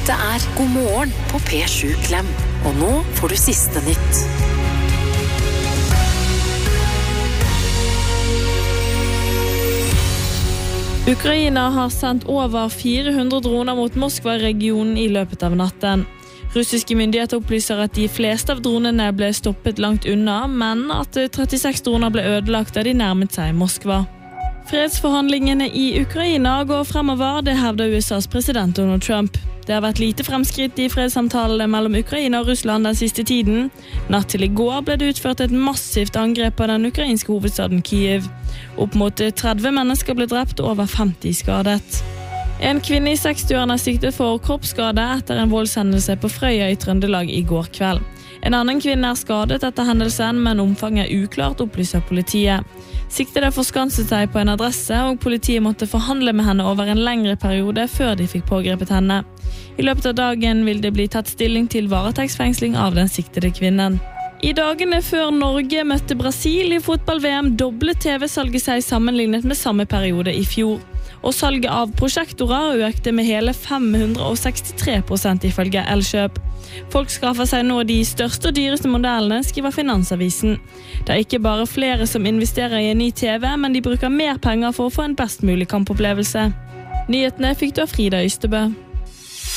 Dette God morgen på P7 Klem. Og nå får du siste nytt. Ukraina har sendt over 400 droner mot Moskva-regionen i løpet av natten. Russiske myndigheter opplyser at de fleste av dronene ble stoppet langt unna, men at 36 droner ble ødelagt da de nærmet seg Moskva. Fredsforhandlingene i Ukraina går fremover, det hevder USAs president Donald Trump. Det har vært lite fremskritt i fredssamtalene mellom Ukraina og Russland den siste tiden. Natt til i går ble det utført et massivt angrep på den ukrainske hovedstaden Kyiv. Opp mot 30 mennesker ble drept og over 50 skadet. En kvinne i 60-årene er siktet for kroppsskade etter en voldshendelse på Frøya i Trøndelag i går kveld. En annen kvinne er skadet etter hendelsen, men omfanget er uklart, opplyser politiet. Siktede forskanset seg på en adresse, og politiet måtte forhandle med henne over en lengre periode før de fikk pågrepet henne. I løpet av dagen vil det bli tatt stilling til varetektsfengsling av den siktede kvinnen. I dagene før Norge møtte Brasil i fotball-VM doblet TV-salget seg sammenlignet med samme periode i fjor. Og salget av prosjektorer økte med hele 563% ifølge Elkjøp. Folk skaffer seg nå de største og dyreste modellene, skriver Finansavisen. Det er ikke bare flere som investerer i en ny TV, men de bruker mer penger for å få en best mulig kampopplevelse. Nyhetene fikk du av Frida Ystebø.